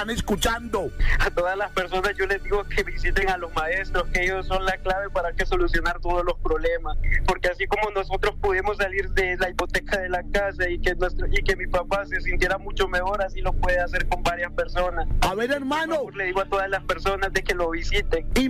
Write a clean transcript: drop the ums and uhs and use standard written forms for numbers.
están escuchando. A todas las personas yo les digo que visiten a los maestros, que ellos son la clave para que solucionar todos los problemas, porque así como nosotros pudimos salir de la hipoteca de la casa y que mi papá se sintiera mucho mejor, así lo puede hacer con varias personas. A ver, hermano. Le digo a todas las personas de que lo visiten.